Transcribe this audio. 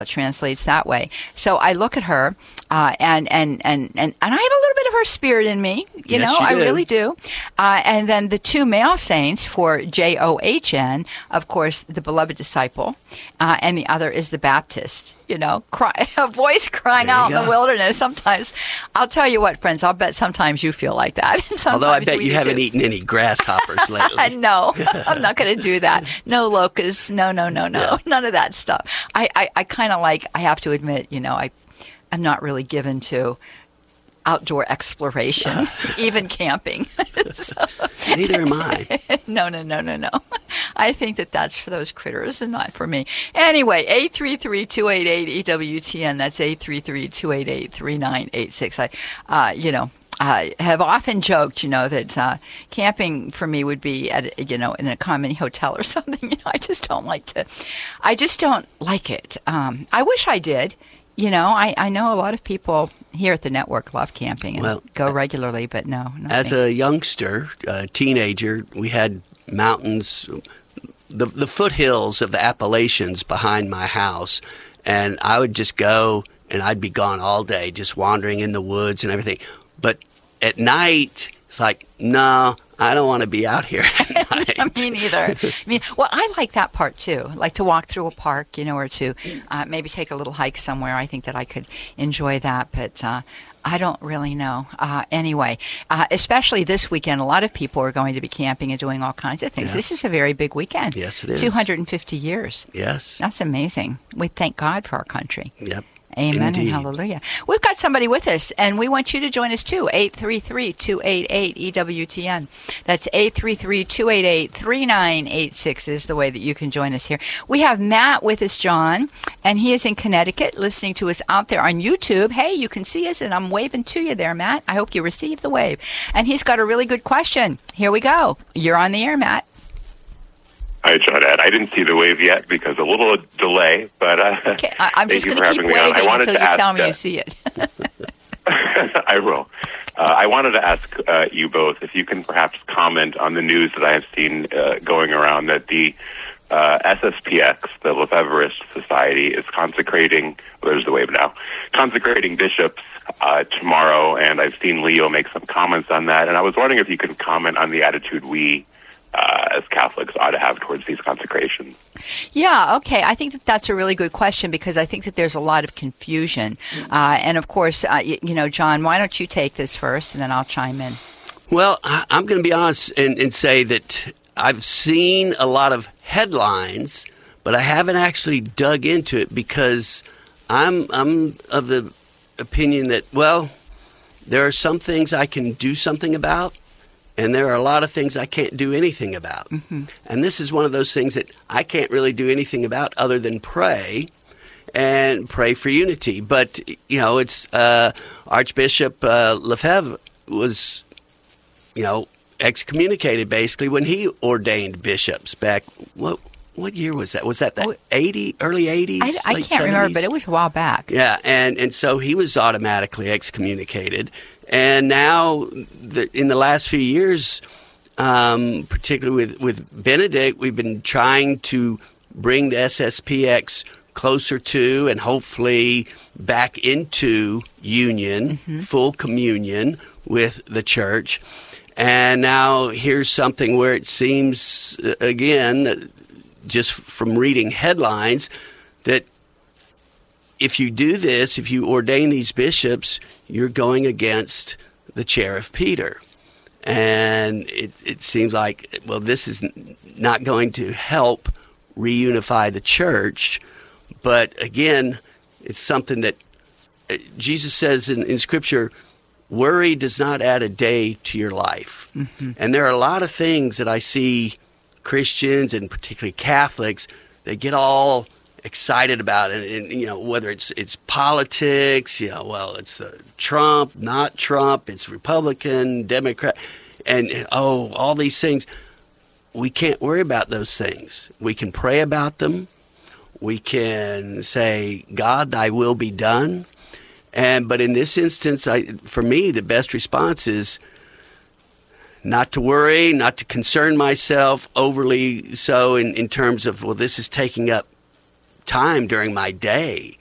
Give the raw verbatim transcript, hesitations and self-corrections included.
translates that way. So I look at her, uh, and, and, and, and, and I have a little bit of her spirit in me. You Yes, know, you I do. really do. Uh, and then the two male saints for J O H N, of course, the beloved disciple, uh, and the other is the Baptist. You know, cry, a voice crying There you out in go. the wilderness. Sometimes, I'll tell you what, friends, I'll bet sometimes you feel like that. Sometimes Although I bet we you do haven't too. eaten any grasshoppers lately. No, I'm not going to do that. No locusts. No, no, no, no. Yeah. None of that stuff. I, I, I kind of like, I have to admit, you know, I, I'm not really given to outdoor exploration, even camping. So, Neither am I. no, no, no, no, no. I think that that's for those critters and not for me. Anyway, eight three three, two eight eight, E W T N. That's eight three three, two eight eight, three nine eight six. I, uh, you know, I have often joked, you know, that uh, camping for me would be at, you know, in a common hotel or something. You know, I just don't like to, I just don't like it. Um, I wish I did. You know, I, I know a lot of people here at the network love camping and Well, go regularly, but no. no As thank- a youngster, a teenager, we had mountains, the the foothills of the Appalachians behind my house, and I would just go and I'd be gone all day, just wandering in the woods and everything. But at night, it's like, no, I don't want to be out here at night. Me neither. I mean, well, I like that part too. Like to walk through a park, you know, or to uh, maybe take a little hike somewhere. I think that I could enjoy that, but uh, I don't really know. Uh, anyway, uh, especially this weekend, a lot of people are going to be camping and doing all kinds of things. Yeah. This is a very big weekend. Yes, it is. two hundred fifty years. Yes. That's amazing. We thank God for our country. Yep. Amen Indeed. and hallelujah. We've got somebody with us, and we want you to join us too. eight three three, two eight eight, E W T N. That's eight three three, two eight eight, three nine eight six is the way that you can join us here. We have Matt with us, John, and he is in Connecticut listening to us out there on YouTube. Hey, you can see us, and I'm waving to you there, Matt. I hope you received the wave. And he's got a really good question. Here we go. You're on the air, Matt. Hi, Johnette. I didn't see the wave yet because a little delay, but uh, Okay, I- I'm thank just you going for to keep having me on. I waving wanted until to you ask, tell me uh, you see it. I will. Uh, I wanted to ask uh, you both if you can perhaps comment on the news that I have seen uh, going around that the uh, S S P X, the Lefebvrist Society, is consecrating, well, there's the wave now, consecrating bishops uh, tomorrow, and I've seen Leo make some comments on that, and I was wondering if you could comment on the attitude we Uh, as Catholics ought to have towards these consecrations. Yeah, okay. I think that that's a really good question because I think that there's a lot of confusion. Uh, and of course, uh, you, you know, John, why don't you take this first and then I'll chime in. Well, I, I'm going to be honest and, and say that I've seen a lot of headlines, but I haven't actually dug into it because I'm I'm of the opinion that, well, there are some things I can do something about, and there are a lot of things I can't do anything about. Mm-hmm. And this is one of those things that I can't really do anything about other than pray and pray for unity. But, you know, it's uh, Archbishop uh, Lefebvre was, you know, excommunicated basically when he ordained bishops back, what what year was that? Was that the eighty, early eighties? I, I can't remember, but it was a while back. Yeah, and, and so he was automatically excommunicated. And now, the, in the last few years, um, particularly with, with Benedict, we've been trying to bring the S S P X closer to and hopefully back into union, mm-hmm. full communion with the church. And now here's something where it seems, again, just from reading headlines, that if you do this, if you ordain these bishops, you're going against the chair of Peter. And it, it seems like, well, this is not going to help reunify the church. But again, it's something that Jesus says in, in Scripture, worry does not add a day to your life. Mm-hmm. And there are a lot of things that I see Christians and particularly Catholics, they get all excited about it, and, you know, whether it's it's politics, you know, well, it's uh, Trump, not Trump, it's Republican, Democrat, and oh, all these things. We can't worry about those things. We can pray about them. We can say, God, thy will be done. And but in this instance, I, for me, the best response is not to worry, not to concern myself overly so in, in terms of, well, this is taking up time during my day